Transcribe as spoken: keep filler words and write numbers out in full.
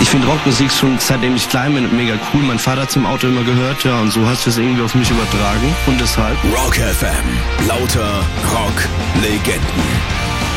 Ich finde Rockmusik schon seitdem ich klein bin mega cool. Mein Vater hat es im Auto immer gehört, ja, und so hast du es irgendwie auf mich übertragen. Und deshalb Rock F M. Lauter Rock-Legenden.